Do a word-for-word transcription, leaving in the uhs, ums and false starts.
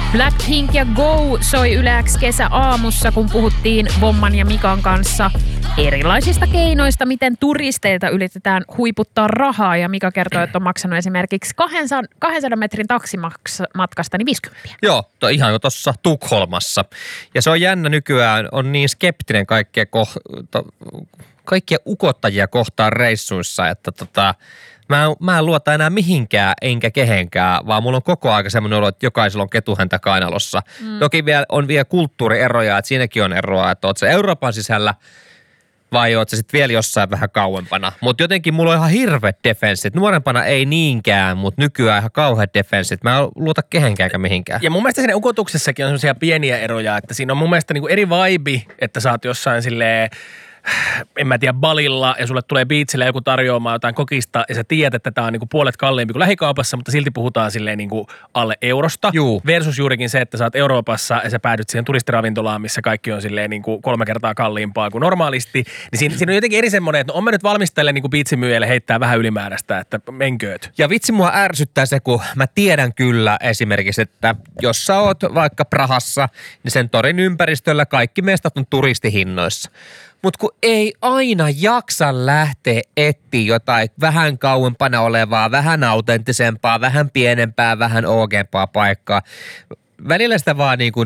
Blackpink ja Go soi Yle X kesäaamussa, kun puhuttiin Vomman ja Mikan kanssa erilaisista keinoista, miten turisteilta yritetään huiputtaa rahaa. Ja Mika kertoi, että on maksanut esimerkiksi kahdensadan metrin taksimatkasta niin viisikymmentä. Joo, to ihan jo tuossa Tukholmassa. Ja se on jännä nykyään, on niin skeptinen kaikkea, ko- to- kaikkia ukottajia kohtaan reissuissa, että tota... Mä en, mä en luota enää mihinkään enkä kehenkään, vaan mulla on koko aika semmoinen olo, että jokaisella on ketuhäntä kainalossa. Mm. Toki vielä, on vielä kulttuurieroja, että siinäkin on eroa, että oot sä Euroopan sisällä vai oot sä sitten vielä jossain vähän kauempana. Mutta jotenkin mulla on ihan hirveät defenssit. Nuorempana ei niinkään, mutta nykyään ihan kauheat defenssit. Mä en luota kehenkään eikä mihinkään. Ja mun mielestä siinä ukotuksessakin on sellaisia pieniä eroja, että siinä on mun mielestä niinku eri vibe, että sä oot jossain silleen, en mä tiedä, Balilla ja sulle tulee biitsille joku tarjoamaan jotain kokista ja sä tiedät, että tää on niinku puolet kalliimpi kuin lähikaupassa, mutta silti puhutaan silleen niinku alle eurosta. Juu. Versus juurikin se, että sä oot Euroopassa ja sä päädyt siihen turistiravintolaan, missä kaikki on silleen niinku kolme kertaa kalliimpaa kuin normaalisti. Niin siinä, siinä on jotenkin eri semmoinen, että no on mä nyt valmistellen niinku biitsimyyjälle heittää vähän ylimääräistä, että menkööt. Ja vitsi mua ärsyttää se, kun mä tiedän kyllä esimerkiksi, että jos sä oot vaikka Prahassa, niin sen torin ympäristöllä kaikki mestat on turistihinnoissa. Mutta kun ei aina jaksa lähteä etsiä jotain vähän kauempana olevaa, vähän autenttisempaa, vähän pienempää, vähän oogempaa paikkaa. Välillä sitä vaan niin kuin